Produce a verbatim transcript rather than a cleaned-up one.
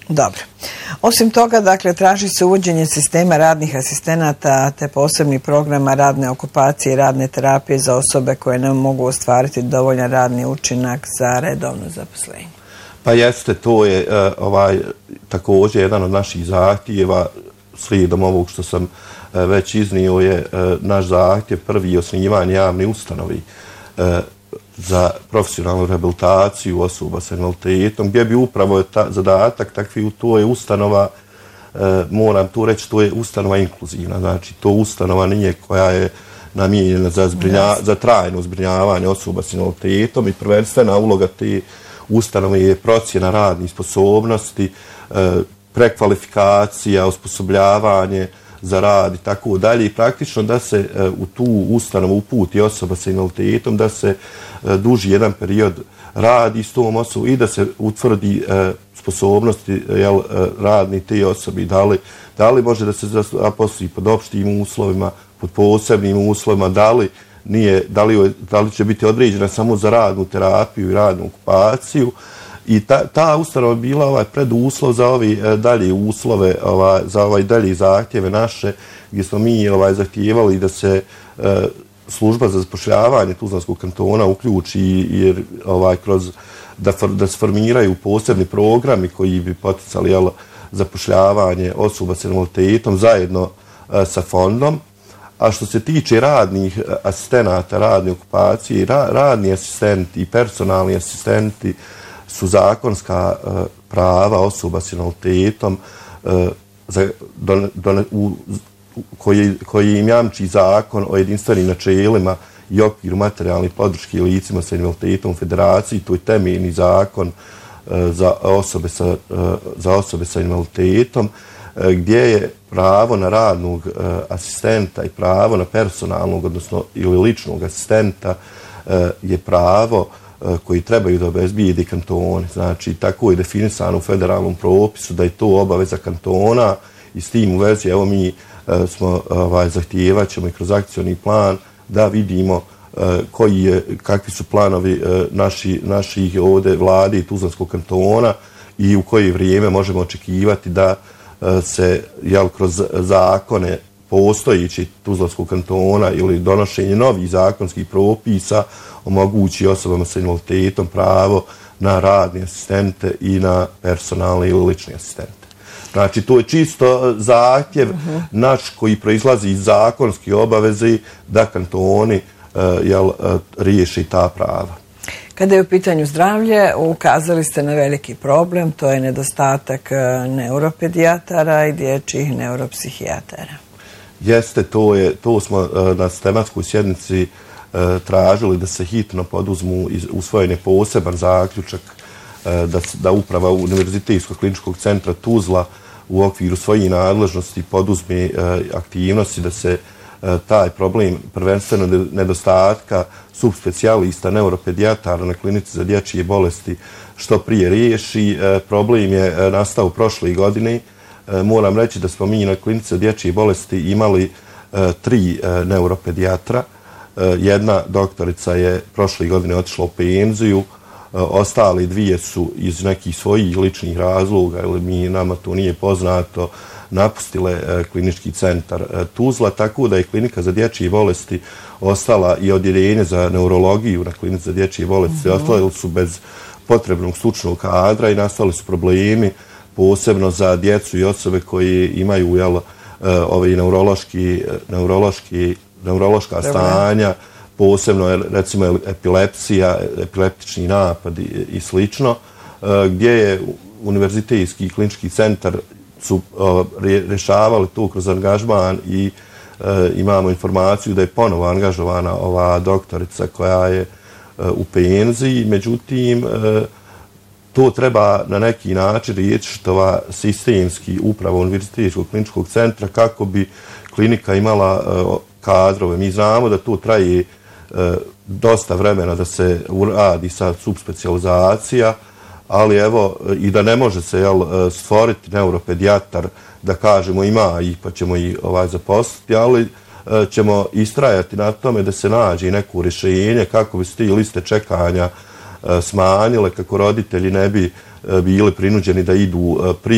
Dobro. Osim toga, dakle, traži se uvođenje sistema radnih asistenata te posebnih programa radne okupacije i radne terapije za osobe koje ne mogu ostvariti dovoljan radni učinak za redovno zaposlenje. Pa jeste, to je uh, ovaj, također jedan od naših zahtjeva. Slijedom ovog što sam uh, već iznio je uh, naš zahtjev prvi osnivanje javne ustanovi uh, za profesionalnu rehabilitaciju osoba sa invaliditetom, gdje bi upravo ta, zadatak takvi, to je ustanova, e, moram tu reći, to je ustanova inkluzivna, znači to ustanova nije koja je namijenjena za, zbrinja, za trajno zbrinjavanje osoba sa invaliditetom i prvenstvena uloga te ustanove je procjena radnih sposobnosti, e, prekvalifikacija, osposobljavanje za rad i tako dalje i praktično da se e, u tu ustanovu uputi osoba sa invaliditetom, da se e, duži jedan period radi s tom osobom i da se utvrdi e, sposobnosti jel, radni te osobi, da li, da li može da se zaposli pod opštim uslovima, pod posebnim uslovima, da li, nije, da li, da li će biti određena samo za radnu terapiju i radnu okupaciju. I ta, ta ustanova je bila ovaj preduslov za ove dalje uslove, ovaj, za ovaj dalje zahtjeve naše, gdje smo mi ovaj, zahtijevali da se e, služba za zapošljavanje Tuzlanskog kantona uključi jer ovaj, kroz, da, da se formiraju posebni programi koji bi poticali jel, zapošljavanje osoba s invaliditetom zajedno e, sa fondom. A što se tiče radnih asistenata, radne okupacije, ra, radni asistenti i personalni asistenti su zakonska uh, prava osoba s invaliditetom uh, za, don, don, u, koji, koji im jamči zakon o jedinstvenim načelima i okviru materijalnih podrške licima sa invaliditetom u federaciji. To je temeljni zakon uh, za, osobe sa, uh, za osobe sa invaliditetom uh, gdje je pravo na radnog uh, asistenta i pravo na personalnog, odnosno ili ličnog asistenta uh, je pravo koji trebaju da obezbijedi kantoni. Znači, tako je definisano u federalnom propisu da je to obaveza kantona i s tim u vezi, evo mi e, smo ovaj, zahtijevat ćemo i kroz akcioni plan da vidimo e, koji je, kakvi su planovi e, naši, naših ovde vlade i Tuzlanskog kantona i u koje vrijeme možemo očekivati da e, se jel, kroz zakone postojeći Tuzlanskog kantona ili donošenje novih zakonskih propisa omogući osobama sa invaliditetom pravo na radne asistente i na personalne ili lične asistente. Znači, to je čisto zahtjev uh-huh. naš koji proizlazi iz zakonske obaveze da kantoni uh, jel, uh, riješi ta prava. Kada je u pitanju zdravlje, ukazali ste na veliki problem, to je nedostatak neuropedijatara i dječjih neuropsihijatara. Jeste, to, je, to smo uh, na tematskoj sjednici tražili da se hitno poduzmu i usvojen je poseban zaključak da, da uprava Univerzitetskog kliničkog centra Tuzla u okviru svojih nadležnosti poduzme aktivnosti da se taj problem prvenstveno nedostatka subspecijalista neuropedijatara na klinici za dječje bolesti što prije riješi. Problem je nastao prošle godine. Moram reći da smo mi na klinici za dječje bolesti imali tri neuropedijatra. Jedna doktorica je prošle godine otišla u penziju, ostali dvije su iz nekih svojih ličnih razloga, ili mi nama to nije poznato, napustile klinički centar Tuzla, tako da je klinika za dječje bolesti ostala i odjeljenje za neurologiju na klinici za dječje bolesti, mm-hmm. ostali su bez potrebnog stručnog kadra i nastali su problemi, posebno za djecu i osobe koje imaju jel, ove neurološki, neurološki neurološka stanja, posebno recimo epilepsija, epileptični napad i, i slično, gdje je Univerzitetski klinički centar su rješavali to kroz angažman i e, imamo informaciju da je ponovo angažovana ova doktorica koja je e, u penziji. Međutim, e, to treba na neki način riješiti ova sistemski uprava Univerzitetskog kliničkog centra kako bi klinika imala e, kadrove. Mi znamo da to traje e, dosta vremena da se uradi sa subspecializacija, ali evo i da ne može se jel, stvoriti neuropedijatar da kažemo ima ih pa ćemo ih ovaj, zaposliti, ali e, ćemo istrajati na tome da se nađe neko rješenje kako bi se ti liste čekanja e, smanjile, kako roditelji ne bi e, bili prinuđeni da idu e, pri